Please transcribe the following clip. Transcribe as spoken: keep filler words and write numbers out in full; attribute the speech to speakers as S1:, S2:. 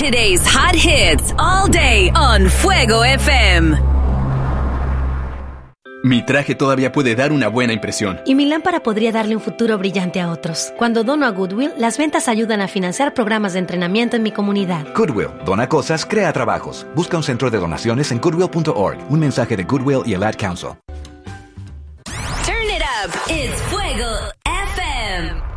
S1: Today's hot hits all day on Fuego F M.
S2: Mi traje todavía puede dar una buena impresión.
S3: Y mi lámpara podría darle un futuro brillante a otros. Cuando dono a Goodwill, las ventas ayudan a financiar programas de entrenamiento en mi comunidad.
S4: Goodwill. Dona cosas, crea trabajos. Busca un centro de donaciones en goodwill punto org. Un mensaje de Goodwill y el Ad Council.
S1: Turn it up. It's Fuego F M.